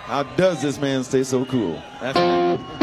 How does this man stay so cool? That's